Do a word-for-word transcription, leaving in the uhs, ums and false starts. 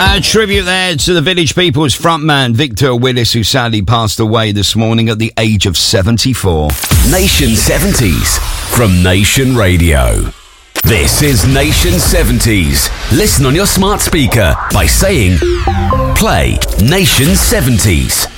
A tribute there to the Village People's frontman, Victor Willis, who sadly passed away this morning at the age of seventy-four. Nation seventies from Nation Radio. This is Nation seventies. Listen on your smart speaker by saying, play Nation seventies.